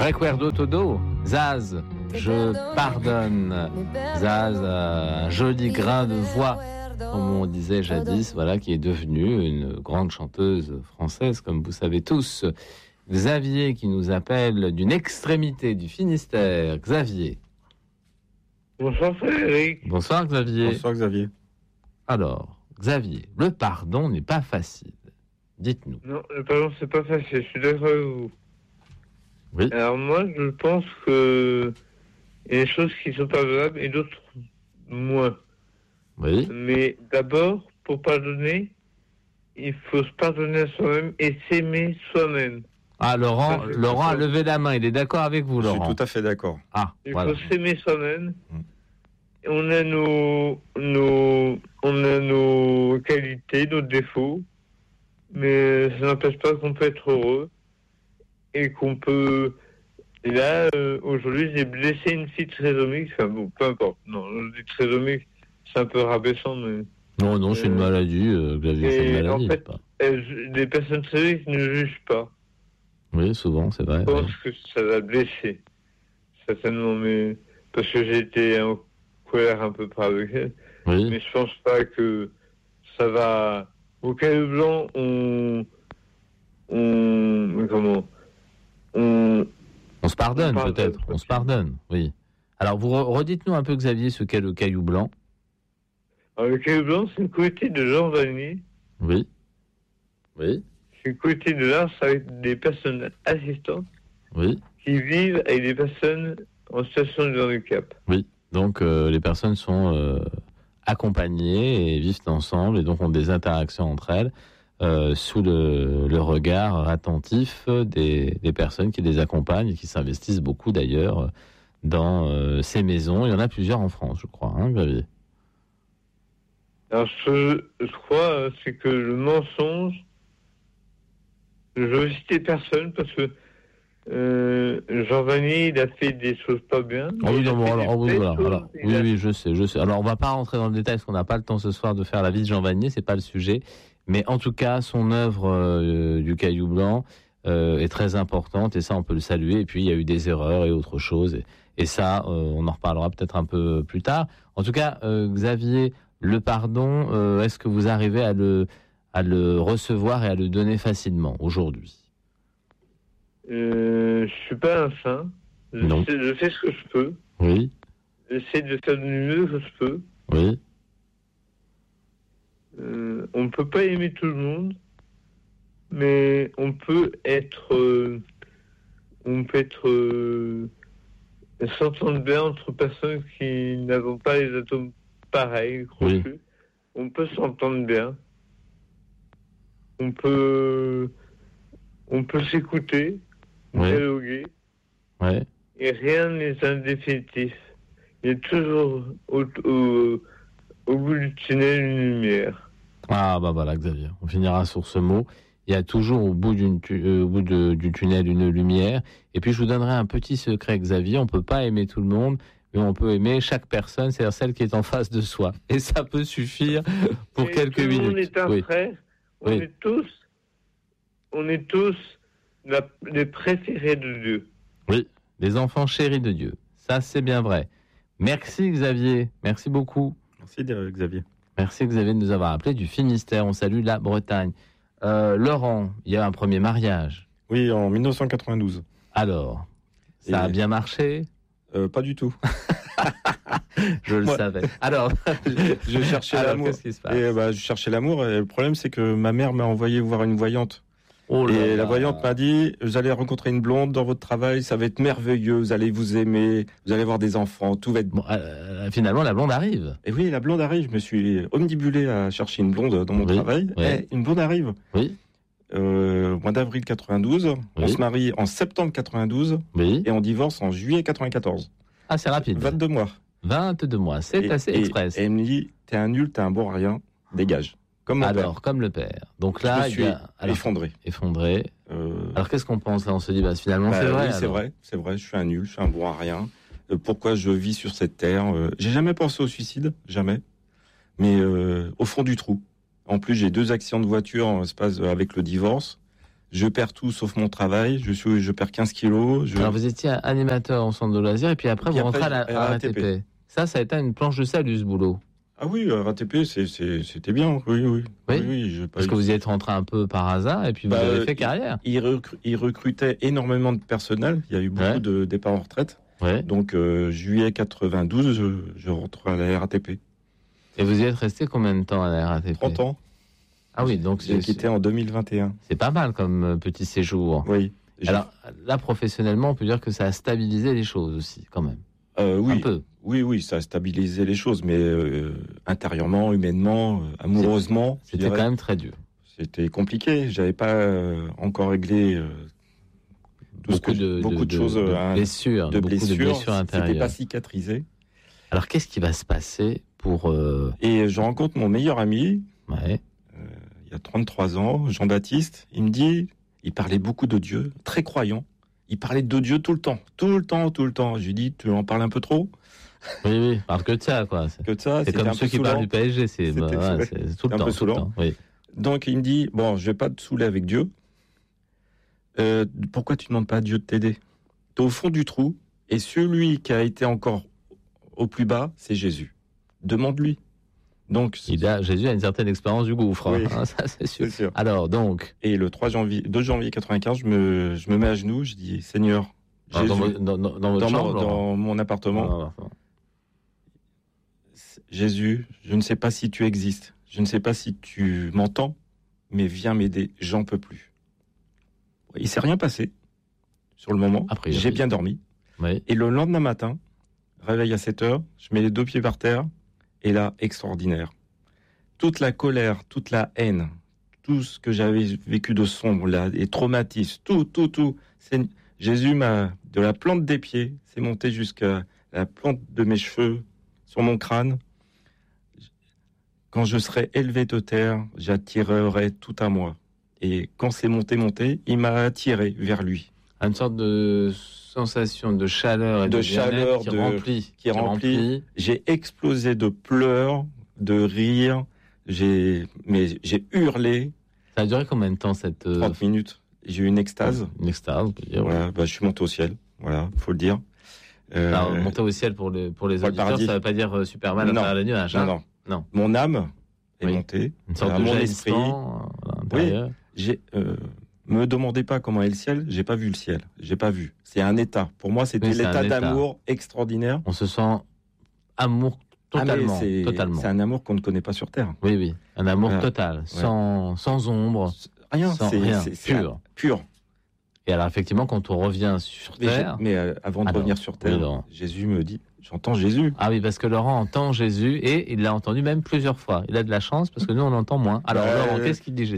Recuerdo todo, Zaz, je pardonne. Zaz a un joli grain de voix, comme on disait jadis, voilà, qui est devenue une grande chanteuse française, comme vous savez tous. Xavier qui nous appelle d'une extrémité du Finistère. Xavier. Bonsoir Frédéric. Bonsoir Xavier. Bonsoir Xavier. Alors, Xavier, le pardon n'est pas facile. Dites-nous. Non, le pardon c'est pas facile, je suis d'accord avec vous. Oui. Alors moi je pense que il y a des choses qui sont pardonnables et d'autres moins. Oui. Mais d'abord, pour pardonner, il faut se pardonner à soi-même et s'aimer soi-même. Ah, Laurent a levé la main. Il est d'accord avec vous, Laurent? Je suis tout à fait d'accord. Ah, Il voilà. faut s'aimer soi-même. On a nos qualités, nos défauts, mais ça n'empêche pas qu'on peut être heureux et qu'on peut. Et là, aujourd'hui, j'ai blessé une fille trisomique. Enfin bon, peu importe. Non, je dis trisomique, c'est un peu rabaissant, mais. Non, c'est une maladie, Xavier, c'est une maladie. En fait, les personnes trisomiques ne jugent pas. Oui, souvent, c'est vrai. Je pense que ça va blesser, certainement, mais parce que j'ai été en colère un peu près avec elle. Oui. Mais je pense pas que ça va. Au Caillou Blanc, on se pardonne, peut-être. On se pardonne, oui. Alors, vous redites-nous un peu, Xavier, ce qu'est le Caillou Blanc. Alors, le Caillou Blanc, c'est le comité de Jean Vanier. Oui. Oui. C'est le comité de l'art avec des personnes assistantes. Oui. Qui vivent avec des personnes en situation de handicap. Oui. Donc, les personnes sont accompagnées et vivent ensemble et donc ont des interactions entre elles sous le regard attentif des personnes qui les accompagnent et qui s'investissent beaucoup d'ailleurs dans ces maisons. Il y en a plusieurs en France, je crois, hein, Xavier? Alors, ce que je crois, c'est que le mensonge, je veux citer personne parce que Jean Vanier, il a fait des choses pas bien. Oui, je sais. Alors, on va pas rentrer dans le détail parce qu'on n'a pas le temps ce soir de faire la vie de Jean Vanier, c'est pas le sujet. Mais en tout cas, son œuvre du Caillou Blanc est très importante et ça, on peut le saluer. Et puis, il y a eu des erreurs et autre chose. Et ça, on en reparlera peut-être un peu plus tard. En tout cas, Xavier, le pardon, est-ce que vous arrivez à le recevoir et à le donner facilement aujourd'hui? Je suis pas un saint. Je fais ce que je peux. Oui. J'essaie de faire du mieux que je peux. Oui. On ne peut pas aimer tout le monde, mais on peut s'entendre bien entre personnes qui n'avons pas les atomes pareils, crochus. Oui. On peut s'entendre bien. On peut s'écouter, dialoguer. Oui. Et rien n'est indéfinitif. Il y a toujours au bout du tunnel une lumière. Ah bah voilà, Xavier, on finira sur ce mot. Il y a toujours au bout du tunnel une lumière. Et puis je vous donnerai un petit secret, Xavier, on peut pas aimer tout le monde, mais on peut aimer chaque personne, c'est-à-dire celle qui est en face de soi. Et ça peut suffire pour quelques minutes. Tout le monde est un frère, on est tous les préférés de Dieu. Oui, les enfants chéris de Dieu. Ça, c'est bien vrai. Merci Xavier, merci beaucoup. Merci Xavier. Merci Xavier de nous avoir appelé du Finistère. On salue la Bretagne. Laurent, il y a un premier mariage. Oui, en 1992. Alors, ça a bien marché? Pas du tout. Je le savais. Alors, je cherchais l'amour. Qu'est-ce qui se passe? Je cherchais l'amour et le problème c'est que ma mère m'a envoyé voir une voyante. La voyante m'a dit, vous allez rencontrer une blonde dans votre travail, ça va être merveilleux, vous allez vous aimer, vous allez avoir des enfants, tout va être bon. Finalement, la blonde arrive. Et oui, la blonde arrive. Je me suis omnibulé à chercher une blonde dans mon travail. Oui. Et une blonde arrive. Oui. Au mois d'avril 92. On se marie en septembre 92. Oui. Et on divorce en juillet 94. Ah, c'est rapide. 22 mois. 22 mois, c'est assez express. Et elle me dit, t'es un nul, t'es un bon à rien, dégage. Comme mon père. Comme le père. Donc là, je me suis effondré. Alors qu'est-ce qu'on pense là? On se dit, finalement, c'est vrai. Oui, c'est vrai. Je suis un nul, je suis un bon à rien. Pourquoi je vis sur cette terre? J'ai jamais pensé au suicide, jamais. Mais au fond du trou. En plus, j'ai 2 accidents de voiture avec le divorce. Je perds tout sauf mon travail. Je perds 15 kilos. Alors, vous étiez animateur en centre de loisirs et puis après, vous rentrez à la RATP. Ça a été une planche de salut, ce boulot. Ah oui, RATP, c'était bien. Oui. Parce que vous y êtes rentré un peu par hasard et puis vous avez fait carrière. Ils recrutaient énormément de personnel. Il y a eu beaucoup de départs en retraite. Ouais. Donc, juillet 92, je rentre à la RATP. Et vous y êtes resté combien de temps à la RATP ? 30 ans. Ah oui, donc j'ai quitté en 2021. C'est pas mal comme petit séjour. Oui. Alors là, professionnellement, on peut dire que ça a stabilisé les choses aussi, quand même. Oui. Un peu. Oui, ça a stabilisé les choses, mais intérieurement, humainement, amoureusement... C'était quand même très dur. C'était compliqué. J'avais pas encore réglé beaucoup de choses. De blessures intérieures. C'était pas cicatrisé. Alors, qu'est-ce qui va se passer pour... Et je rencontre mon meilleur ami, il y a 33 ans, Jean-Baptiste. Il me dit, il parlait beaucoup de Dieu, très croyant. Il parlait de Dieu tout le temps. Je lui dis, tu en parles un peu trop ? Oui, parle que de ça, quoi. C'est comme ceux qui parlent du PSG, c'est tout le temps. Saoulant. Oui. Donc il me dit, bon, je vais pas te saouler avec Dieu. Pourquoi tu ne demandes pas à Dieu de t'aider ? Tu es au fond du trou, et celui qui a été encore au plus bas, c'est Jésus. Demande-lui. Donc, Jésus a une certaine expérience du gouffre, oui. Ça c'est sûr. C'est sûr. Alors donc, et le 2 janvier 95, je me mets à genoux, je dis Seigneur, Jésus, dans mon appartement. Jésus, je ne sais pas si tu existes, je ne sais pas si tu m'entends, mais viens m'aider, j'en peux plus. Il s'est rien passé sur le moment. Après, j'ai bien dormi. Oui. Et le lendemain matin, réveil à 7h, je mets les 2 pieds par terre. Et là, extraordinaire. Toute la colère, toute la haine, tout ce que j'avais vécu de sombre, là, les traumatismes, tout. Jésus m'a, de la plante des pieds, c'est monté jusqu'à la plante de mes cheveux, sur mon crâne. Quand je serai élevé de terre, j'attirerai tout à moi. Et quand c'est monté, il m'a attiré vers lui. Une sorte de sensation de chaleur et qui remplit. J'ai explosé de pleurs, de rires. J'ai hurlé. Ça a duré combien de temps cette 30 minutes. J'ai eu une extase. Une extase, on peut dire. Voilà, je suis monté au ciel. Voilà, faut le dire. Alors, monter au ciel pour les auditeurs, ça ne veut pas dire Superman à travers les nuages. Non. Mon âme est montée. Une sorte de mon esprit. Oui. Me demandez pas comment est le ciel, j'ai pas vu le ciel, j'ai pas vu. C'est un état. Pour moi, c'était l'état d'amour extraordinaire. On se sent amour totalement. C'est un amour qu'on ne connaît pas sur Terre. Oui, un amour total, sans ombre, rien, pur. Et alors effectivement, quand on revient sur Terre, mais avant de revenir sur Terre, Jésus me dit, j'entends Jésus. Ah oui, parce que Laurent entend Jésus et il l'a entendu même plusieurs fois. Il a de la chance parce que nous on entend moins. Alors Laurent, qu'est-ce qu'il dit Jésus ?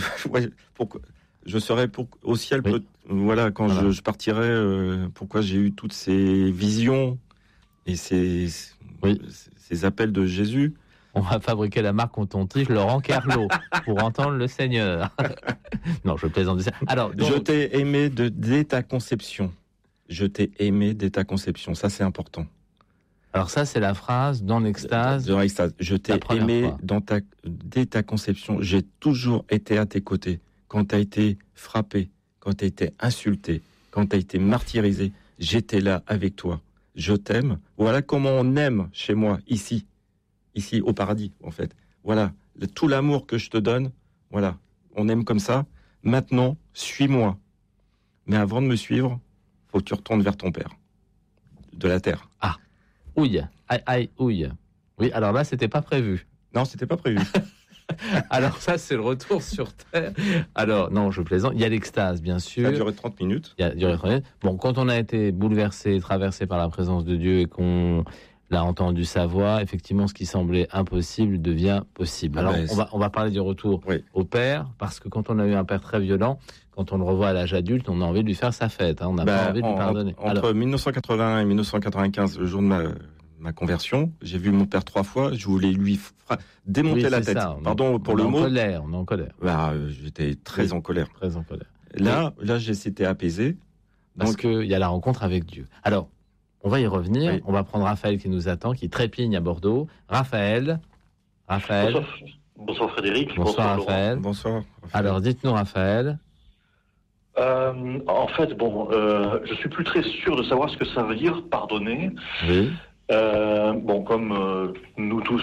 Je serai au ciel, quand je partirai, pourquoi j'ai eu toutes ces visions et ces appels de Jésus. On va fabriquer la marque on tontige Laurent Kerlot pour entendre le Seigneur. Non, je plaisante. Alors, je t'ai aimé dès ta conception. Je t'ai aimé dès ta conception. Ça, c'est important. Alors ça, c'est la phrase dans l'extase. Dans l'extase. Je t'ai aimé dès ta conception. J'ai toujours été à tes côtés. Quand tu as été frappé, quand tu as été insulté, quand tu as été martyrisé, j'étais là avec toi. Je t'aime. Voilà comment on aime chez moi, ici au paradis, en fait. Voilà, tout l'amour que je te donne, voilà, on aime comme ça. Maintenant, suis-moi. Mais avant de me suivre, faut que tu retournes vers ton Père, de la terre. Ah, ouille. Oui, alors là, c'était pas prévu. Non, c'était pas prévu. Alors ça, c'est le retour sur Terre. Alors, non, je plaisante. Il y a l'extase, bien sûr. Ça a duré 30 minutes. Bon, quand on a été bouleversé, traversé par la présence de Dieu et qu'on l'a entendu sa voix, effectivement, ce qui semblait impossible devient possible. Alors, on va parler du retour au Père, parce que quand on a eu un Père très violent, quand on le revoit à l'âge adulte, on a envie de lui faire sa fête. On n'a pas envie de lui pardonner. Entre 1981 et 1995, le jour de ma conversion, j'ai vu mon père 3 fois, je voulais lui démonter la tête. Pardon pour le mot. On est en colère. J'étais très en colère. Très en colère. Là, j'étais apaisé. Parce qu'il y a la rencontre avec Dieu. Alors, on va y revenir. Oui. On va prendre Raphaël qui nous attend, qui trépigne à Bordeaux. Raphaël. Bonsoir Frédéric. Bonsoir Raphaël. Bonsoir. Alors, dites-nous Raphaël, En fait, je suis plus très sûr de savoir ce que ça veut dire pardonner. Oui. Comme nous tous,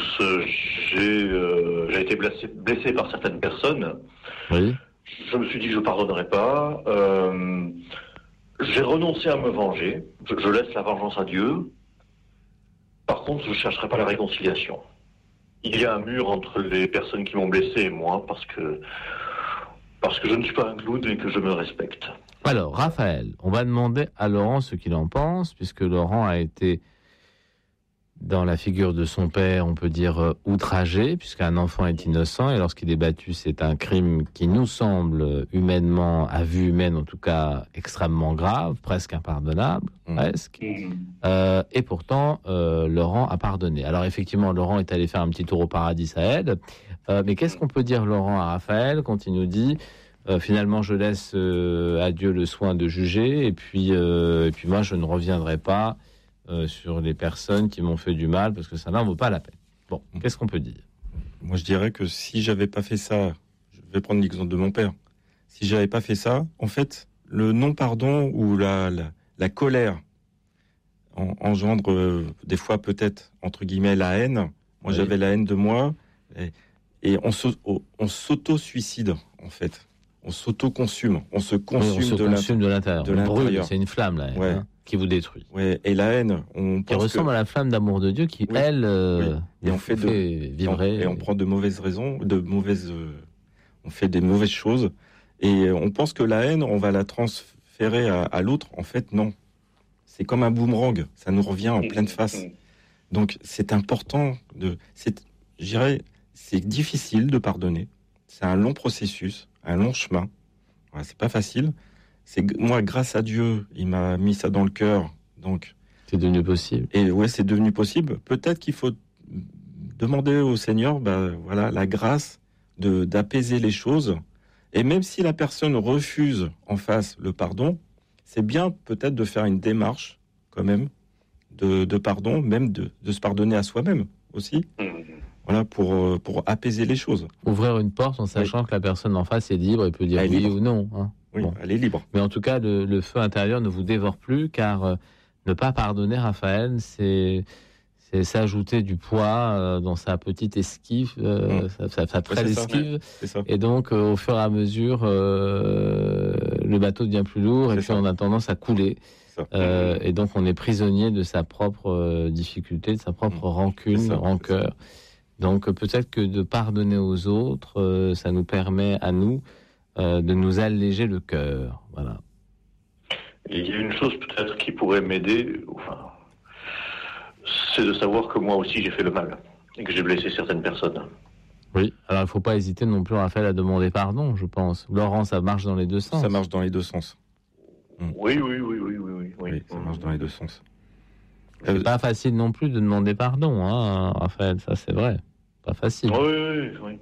j'ai été blessé par certaines personnes. Oui. Je me suis dit que je pardonnerais pas. J'ai renoncé à me venger. Je laisse la vengeance à Dieu. Par contre, je ne chercherai pas la réconciliation. Il y a un mur entre les personnes qui m'ont blessé et moi parce que je ne suis pas un clown et que je me respecte. Alors, Raphaël, on va demander à Laurent ce qu'il en pense, puisque Laurent a été dans la figure de son père, on peut dire outragé, puisqu'un enfant est innocent, et lorsqu'il est battu, c'est un crime qui nous semble humainement, à vue humaine en tout cas, extrêmement grave, presque impardonnable, presque. Et pourtant, Laurent a pardonné. Alors effectivement, Laurent est allé faire un petit tour au paradis, ça aide. Mais qu'est-ce qu'on peut dire, Laurent, à Raphaël, quand il nous dit finalement, je laisse à Dieu le soin de juger, et puis moi, je ne reviendrai pas sur les personnes qui m'ont fait du mal, parce que ça n'en vaut pas la peine. Bon, qu'est-ce qu'on peut dire ? Moi, je dirais que si j'avais pas fait ça, je vais prendre l'exemple de mon père. Si j'avais pas fait ça, en fait, le non-pardon ou la colère engendre des fois peut-être, entre guillemets, la haine. Moi, j'avais la haine de moi, et on s'auto-suicide, en fait. On s'auto-consume, on se consume de l'intérieur. Brûle, c'est une flamme, la haine, qui vous détruit. Ouais, et la haine, qui ressemble à la flamme d'amour de Dieu qui, elle, et on fait vibrer. Et on prend de mauvaises raisons, on fait des mauvaises choses, et on pense que la haine, on va la transférer à l'autre. En fait, non. C'est comme un boomerang, ça nous revient en pleine face. Donc, c'est important je dirais, c'est difficile de pardonner. C'est un long processus, un long chemin. Voilà, c'est pas facile. Moi, grâce à Dieu, il m'a mis ça dans le cœur. Donc, c'est devenu possible. Et c'est devenu possible. Peut-être qu'il faut demander au Seigneur, la grâce d'apaiser les choses. Et même si la personne refuse en face le pardon, c'est bien peut-être de faire une démarche, quand même, de pardon, même de se pardonner à soi-même aussi. Voilà, pour apaiser les choses. Ouvrir une porte en sachant que la personne en face est libre et peut dire oui ou non. Hein. Oui, elle est libre. Mais en tout cas, le feu intérieur ne vous dévore plus, car ne pas pardonner, Raphaël, c'est s'ajouter du poids dans sa petite esquive, sa très esquive. Et donc, au fur et à mesure, le bateau devient plus lourd, et puis on a tendance à couler. Et donc, on est prisonnier de sa propre difficulté, de sa propre rancœur. Donc peut-être que de pardonner aux autres, ça nous permet à nous de nous alléger le cœur. Voilà. Et il y a une chose peut-être qui pourrait m'aider, c'est de savoir que moi aussi j'ai fait le mal et que j'ai blessé certaines personnes. Oui, alors il ne faut pas hésiter non plus, Raphaël, à demander pardon, je pense. Laurent, ça marche dans les deux sens. Ça marche dans les deux sens. Oui. Oui, ça marche dans les deux sens. C'est pas facile non plus de demander pardon, hein, Raphaël, ça c'est vrai. Pas facile. Oui.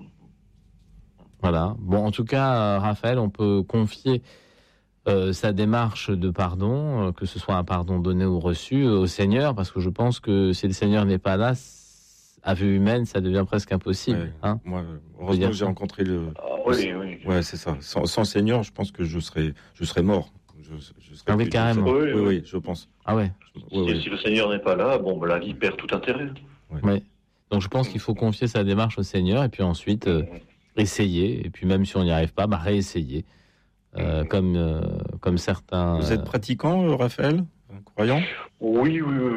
Voilà. Bon, en tout cas, Raphaël, on peut confier sa démarche de pardon, que ce soit un pardon donné ou reçu, au Seigneur, parce que je pense que si le Seigneur n'est pas là, à vue humaine, ça devient presque impossible. Ouais, hein, moi, heureusement que j'ai rencontré le... oui. Ouais, c'est ça. Sans le Seigneur, je pense que je serais mort. Je serais carrément. Oui, je pense. Ah ouais. Si le Seigneur n'est pas là, la vie perd tout intérêt. Oui. Donc je pense qu'il faut confier sa démarche au Seigneur et puis ensuite essayer. Et puis même si on n'y arrive pas, réessayer. Comme certains... Vous êtes pratiquant, Raphaël ? Croyant ? Oui.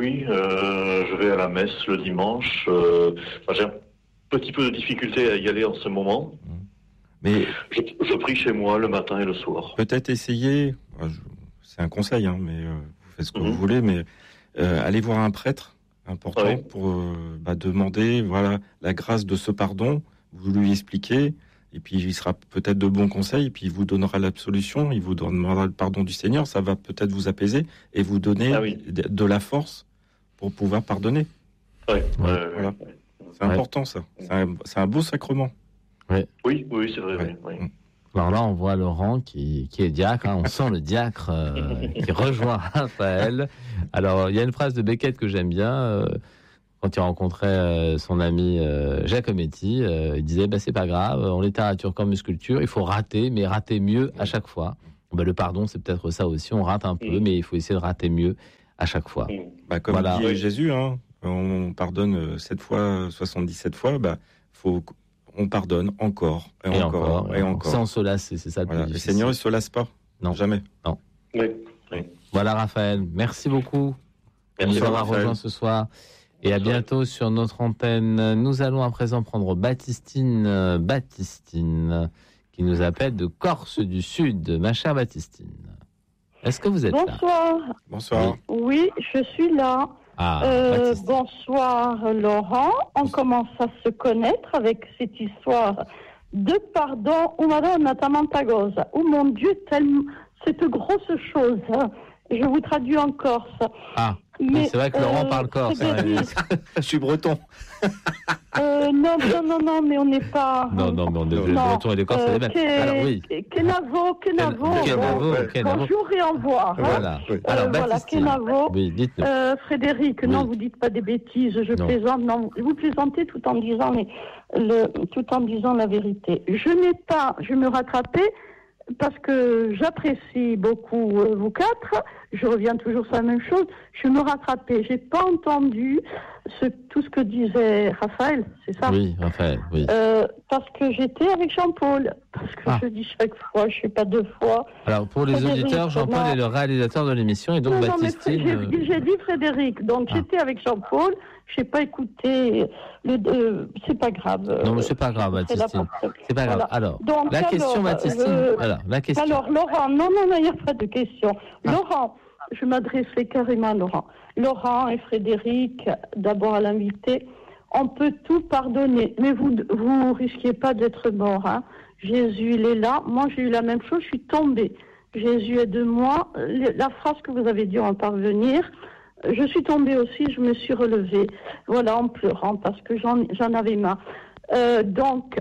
Je vais à la messe le dimanche. J'ai un petit peu de difficulté à y aller en ce moment. Mais je prie chez moi le matin et le soir. Peut-être essayer, c'est un conseil, mais vous faites ce que vous voulez, mais allez voir un prêtre important pour demander la grâce de ce pardon, vous lui expliquez, et puis il sera peut-être de bons conseils, et puis il vous donnera l'absolution, il vous donnera le pardon du Seigneur, ça va peut-être vous apaiser et vous donner de la force pour pouvoir pardonner. Voilà. C'est important ça, c'est un beau sacrement. Oui, c'est vrai. Oui. Alors là, on voit Laurent qui est diacre. On sent le diacre qui rejoint Raphaël. Alors, il y a une phrase de Beckett que j'aime bien. Quand il rencontrait son ami Giacometti, il disait c'est pas grave, en littérature comme en sculpture, il faut rater, mais rater mieux à chaque fois. le pardon, c'est peut-être ça aussi. On rate un peu, mais il faut essayer de rater mieux à chaque fois. Comme dit Jésus, on pardonne 7 fois, 77 fois, on pardonne encore et encore. Sans se lasser, c'est ça le plus difficile. Le Seigneur ne se lasse pas. Non. Jamais. Non. Oui. Voilà, Raphaël. Merci beaucoup. Merci de nous avoir rejoints ce soir. Et à bientôt sur notre antenne. Nous allons à présent prendre Baptistine, qui nous appelle de Corse du Sud. Ma chère Baptistine, est-ce que vous êtes là? Bonsoir. Oui, je suis là. Bonsoir Laurent. On commence à se connaître avec cette histoire de pardon. Oh Madonna Tamantagosa. Oh mon Dieu, cette grosse chose. Je vous traduis en corse. Mais c'est vrai que Laurent parle corse. Je suis breton. Non, mais on n'est pas... Non, mais on est breton et les corses, c'est les mêmes. Alors oui. Kenavo. Bonjour et au revoir. Voilà. Alors, Kenavo. Oui, dites-nous. Frédéric, non, vous dites pas des bêtises, je plaisante. Non, vous plaisantez tout en disant la vérité. Je me rattrapais parce que j'apprécie beaucoup vous quatre. Je reviens toujours sur la même chose. Je me rattrapais. J'ai pas entendu tout ce que disait Raphaël, c'est ça? Oui, Raphaël, oui. Parce que j'étais avec Jean-Paul. Parce que je dis chaque fois, je sais pas 2 fois. Alors, pour les auditeurs, Jean-Paul est le réalisateur de l'émission et donc Baptistine... J'ai dit Frédéric, donc j'étais avec Jean-Paul. Je n'ai pas écouté. C'est pas grave. Non, mais c'est pas grave, Baptistine. C'est pas grave. Voilà. Alors, question, Baptistine. La question. Alors, Laurent, non, il n'y a pas de question. Laurent, je m'adressais carrément à Laurent. Laurent et Frédéric, d'abord à l'invité, on peut tout pardonner, mais vous risquez pas d'être mort. Jésus, il est là. Moi, j'ai eu la même chose, je suis tombée. Jésus est de moi. La phrase que vous avez dit, on va parvenir. Je suis tombée aussi, je me suis relevée, voilà, en pleurant, parce que j'en avais marre. Donc,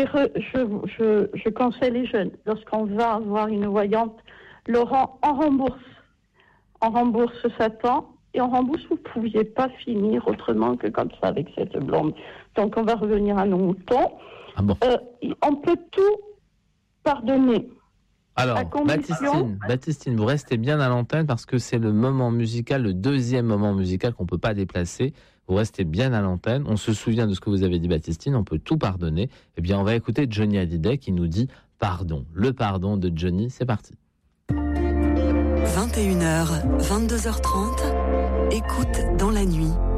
je conseille les jeunes, lorsqu'on va voir une voyante, Laurent, on rembourse Satan, et on rembourse, vous ne pouviez pas finir autrement que comme ça, avec cette blonde. Donc, on va revenir à nos moutons. On peut tout pardonner. Alors, Baptistine, vous restez bien à l'antenne parce que c'est le moment musical, le deuxième moment musical qu'on ne peut pas déplacer. Vous restez bien à l'antenne. On se souvient de ce que vous avez dit, Baptistine, on peut tout pardonner. Eh bien, on va écouter Johnny Hallyday qui nous dit pardon. Le pardon de Johnny, c'est parti. 21h, 22h30, écoute dans la nuit.